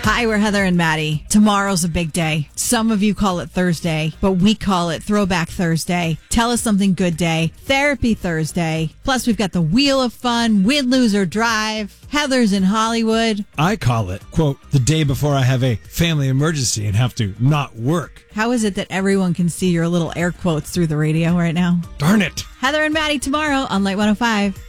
Hi, we're Heather and Maddie. Tomorrow's a big day. Some of you call it Thursday, but we call it Throwback Thursday, Tell Us Something Good Day, Therapy Thursday. Plus, we've got the Wheel of Fun, Win, Lose, or Drive, Heather's in Hollywood. I call it, quote, the day before I have a family emergency and have to not work. How is it that everyone can see your little air quotes through the radio right now? Darn it. Heather and Maddie tomorrow on Light 105.